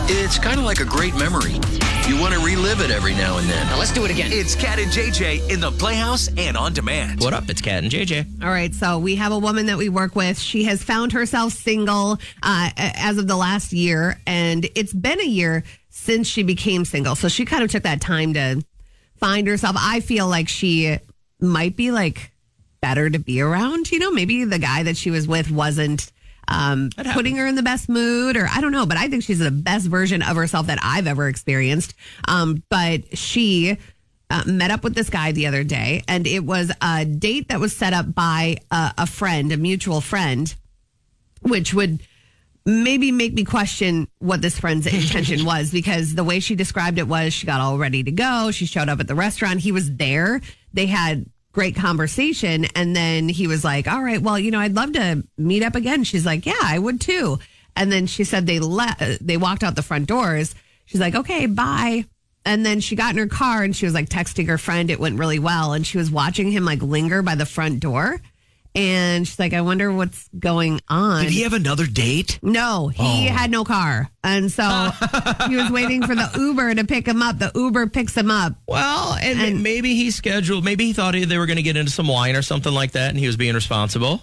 It's kind of like a great memory. You want to relive it every now and then. Now let's do it again. It's Cat and JJ in the Playhouse and on demand. What up? It's Cat and JJ. All right, so we have a woman that we work with. She has found herself single as of the last year, and it's been a year since she became single. So she kind of took that time to find herself. I feel like she might be like better to be around. You know, maybe the guy that she was with wasn't putting her in the best mood, or I don't know, but I think she's the best version of herself that I've ever experienced. But she met up with this guy the other day, and it was a date that was set up by a friend, a mutual friend, which would maybe make me question what this friend's intention was, because the way she described it was she got all ready to go. She showed up at the restaurant. He was there. They had great conversation. And then he was like, all right, well, you know, I'd love to meet up again. She's like, yeah, I would too. And then she said they walked out the front doors. She's like, okay, bye. And then she got in her car and she was like texting her friend. It went really well. And she was watching him like linger by the front door. And she's like, I wonder what's going on. Did he have another date? No, he had no car. And so he was waiting for the Uber to pick him up. The Uber picks him up. Well, and maybe he thought they were going to get into some wine or something like that, and he was being responsible.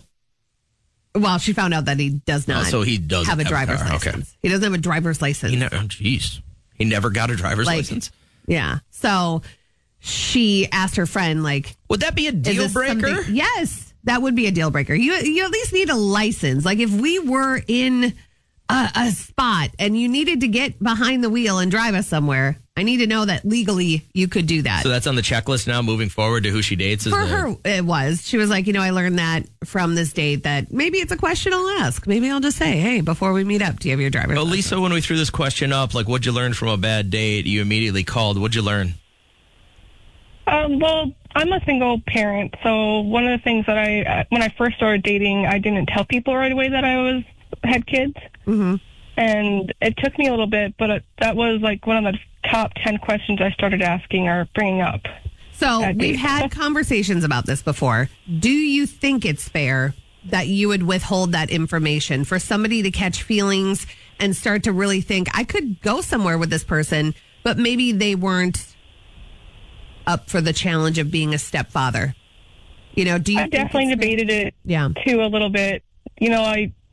Well, she found out that he does not so he doesn't have a driver's license. Okay. He doesn't have a driver's license. He never got a driver's license? Yeah. So she asked her friend, like, would that be a deal breaker? Yes. That would be a deal breaker. You at least need a license. Like if we were in a spot and you needed to get behind the wheel and drive us somewhere, I need to know that legally you could do that. So that's on the checklist now moving forward to who she dates? For her, it was. She was like, you know, I learned that from this date that maybe it's a question I'll ask. Maybe I'll just say, hey, before we meet up, do you have your driver's license? Lisa, when we threw this question up, like what'd you learn from a bad date? You immediately called. What'd you learn? Well, I'm a single parent, so one of the things that when I first started dating, I didn't tell people right away that I had kids. Mm-hmm. And it took me a little bit, but that was like one of the top 10 questions I started asking or bringing up. So we've had conversations about this before. Do you think it's fair that you would withhold that information for somebody to catch feelings and start to really think, I could go somewhere with this person, but maybe they weren't up for the challenge of being a stepfather? You know, do you? I definitely debated it too a little bit. You know,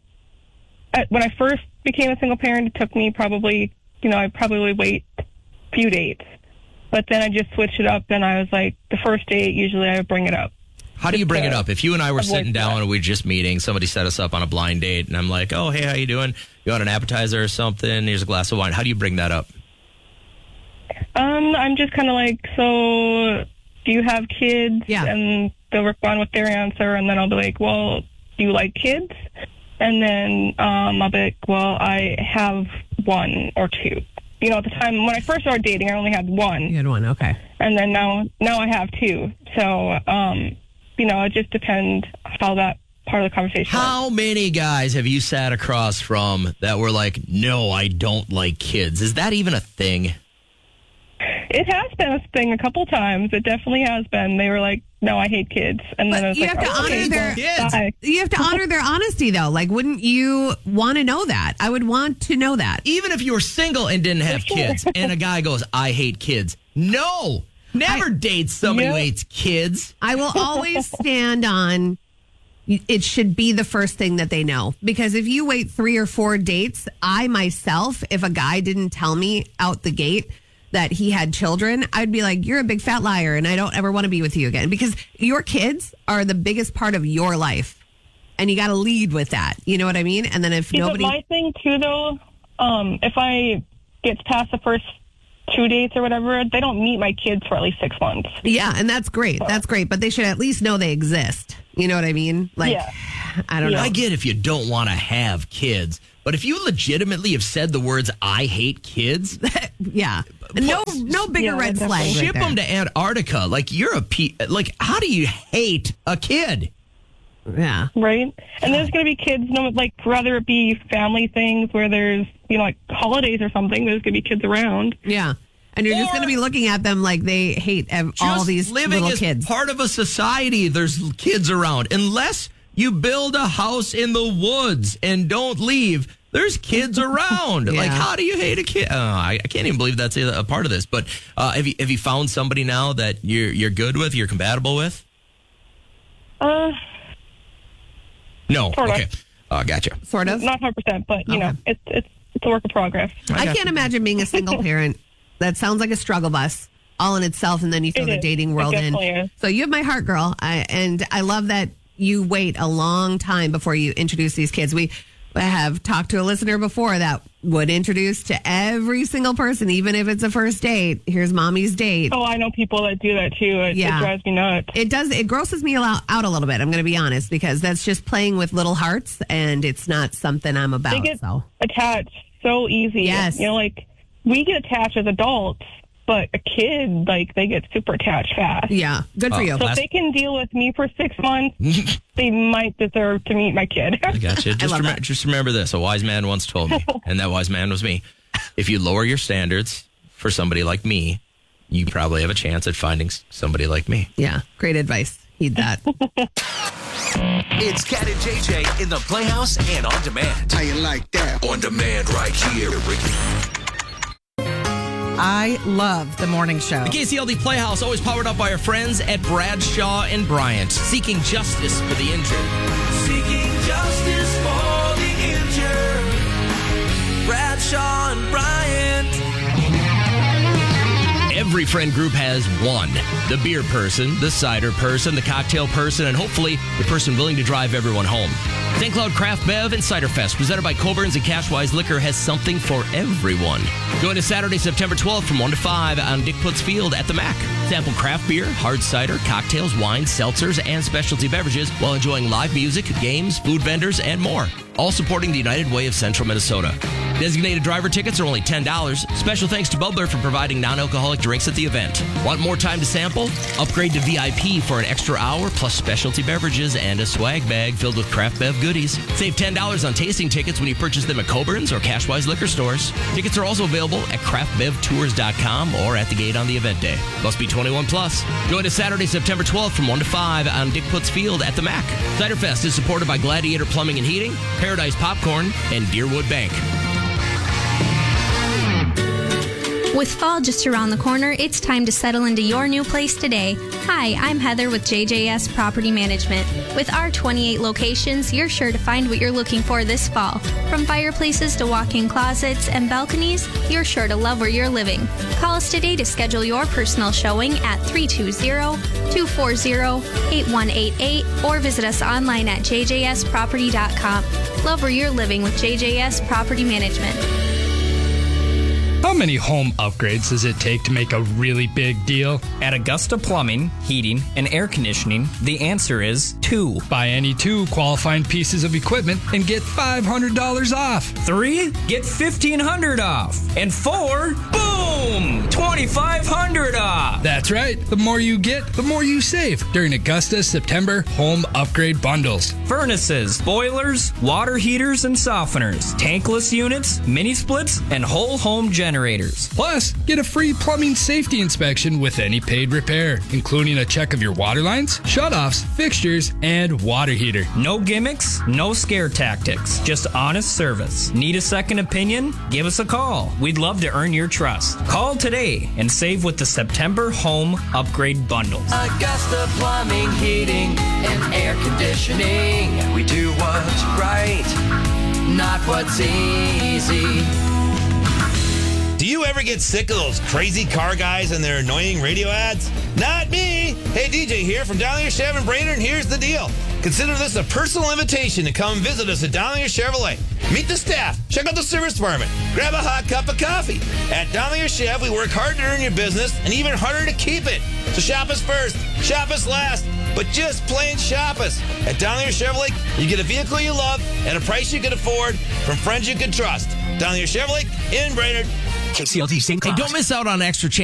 when I first became a single parent, it took me probably, you know, I'd probably wait a few dates. But then I just switched it up and I was like, the first date, usually I would bring it up. How do you bring it up? If you and I were sitting down and we were just meeting, somebody set us up on a blind date and I'm like, oh, hey, how you doing? You want an appetizer or something? Here's a glass of wine. How do you bring that up? I'm just kind of like, so do you have kids? Yeah. And they'll respond with their answer, and then I'll be like, well, do you like kids? And then I'll be like, well, I have one or two. You know, at the time when I first started dating, I only had one. You had one, okay. And then now I have two. So, you know, it just depends how that part of the conversation. How many guys have you sat across from that were like, no, I don't like kids? Is that even a thing? It has been a thing a couple times. It definitely has been. They were like, no, I hate kids. And then I was you like, have to honor their kids. You have to honor their honesty, though. Like, wouldn't you want to know that? I would want to know that. Even if you were single and didn't have kids, and a guy goes, I hate kids. No, never date somebody who hates kids. I will always stand on, it should be the first thing that they know. Because if you wait 3 or 4 dates, I myself, if a guy didn't tell me out the gate that he had children, I'd be like, you're a big fat liar and I don't ever want to be with you again, because your kids are the biggest part of your life and you got to lead with that. You know what I mean? And then if nobody... But my thing too, though, if I get past the first 2 dates or whatever, they don't meet my kids for at least 6 months. Yeah, and that's great. That's great. But they should at least know they exist. You know what I mean? Like, I don't know. I get if you don't want to have kids, but if you legitimately have said the words, I hate kids... Yeah. No bigger red flag. Ship them to Antarctica. Like, you're like, how do you hate a kid? Yeah. Right? And there's going to be kids, like, whether it be family things where there's, you know, like holidays or something, there's going to be kids around. Yeah. And you're just going to be looking at them like they hate all these little kids. Part of a society, there's kids around. Unless you build a house in the woods and don't leave, There's kids around. Yeah. Like, how do you hate a kid? I can't even believe that's a part of this. But have you found somebody now that you're good with, you're compatible with? Uh, No. Sort of. Okay. Gotcha. Sort of. not 100%, but you know, it's a work of progress. I can't imagine being a single parent. That sounds like a struggle bus all in itself, and then you throw It the is. dating It world in. definitely is. So you have my heart, girl. And I love that you wait a long time before you introduce these kids. We have talked to a listener before that would introduce to every single person, even if it's a first date. Here's mommy's date. Oh, I know people that do that too. It drives me nuts. It does. It grosses me out a little bit. I'm going to be honest, because that's just playing with little hearts, and it's not something I'm about. They get so attached so easy. Yes. You know, like we get attached as adults, but a kid, like, they get super attached fast. yeah, good for you. So if they can deal with me for 6 months, they might deserve to meet my kid. I gotcha. Just remember this. A wise man once told me, and that wise man was me. If you lower your standards for somebody like me, you probably have a chance at finding somebody like me. Yeah, great advice. Heed that. It's Cat and JJ in the Playhouse and on demand. How you like that? On demand right here. I love the morning show. The KCLD Playhouse, always powered up by our friends at Bradshaw and Bryant, seeking justice for the injured. Seeking justice for the injured. Bradshaw and Bryant. Every friend group has one. The beer person, the cider person, the cocktail person, and hopefully the person willing to drive everyone home. St. Cloud Craft Bev and Cider Fest, presented by Coburn's and Cashwise Liquor, has something for everyone. Join us Saturday, September 12th from 1 to 5 on Dick Putz Field at the MAC. Sample craft beer, hard cider, cocktails, wines, seltzers, and specialty beverages while enjoying live music, games, food vendors, and more. All supporting the United Way of Central Minnesota. Designated driver tickets are only $10. Special thanks to Bubbler for providing non-alcoholic drinks at the event. Want more time to sample? Upgrade to VIP for an extra hour, plus specialty beverages and a swag bag filled with craft bev goodies. Save $10 on tasting tickets when you purchase them at Coburn's or Cashwise Liquor Stores. Tickets are also available at craftbevtours.com or at the gate on the event day. Must be 21 plus. Join us Saturday, September 12th from 1 to 5 on Dick Putz Field at the MAC. Cider Fest is supported by Gladiator Plumbing and Heating, Paradise Popcorn, and Deerwood Bank. With fall just around the corner, it's time to settle into your new place today. Hi, I'm Heather with JJS Property Management. With our 28 locations, you're sure to find what you're looking for this fall. From fireplaces to walk-in closets and balconies, you're sure to love where you're living. Call us today to schedule your personal showing at 320-240-8188 or visit us online at jjsproperty.com. Love where you're living with JJS Property Management. How many home upgrades does it take to make a really big deal? At Augusta Plumbing, Heating, and Air Conditioning, the answer is 2. Buy any 2 qualifying pieces of equipment and get $500 off. 3, get $1,500 off. And 4, boom, $2,500 off. That's right. The more you get, the more you save during Augusta's September home upgrade bundles. Furnaces, boilers, water heaters and softeners, tankless units, mini splits, and whole home generators. Plus, get a free plumbing safety inspection with any paid repair, including a check of your water lines, shutoffs, fixtures, and water heater. No gimmicks, no scare tactics, just honest service. Need a second opinion? Give us a call. We'd love to earn your trust. Call today and save with the September Home Upgrade Bundles. Augusta Plumbing, Heating, and Air Conditioning. We do what's right, not what's easy. Do you ever get sick of those crazy car guys and their annoying radio ads? Not me! Hey, DJ here from Dowlinger Chevy and Brainerd, and here's the deal. Consider this a personal invitation to come visit us at Dowlinger Chevrolet. Meet the staff, check out the service department, grab a hot cup of coffee. At Dowlinger Chev, we work hard to earn your business and even harder to keep it. So shop us first, shop us last, but just plain shop us. At Dowlinger Chevrolet, you get a vehicle you love at a price you can afford from friends you can trust. Dowlinger Chevrolet in Brainerd. KCLD St. Cloud. Hey, don't miss out on extra chance.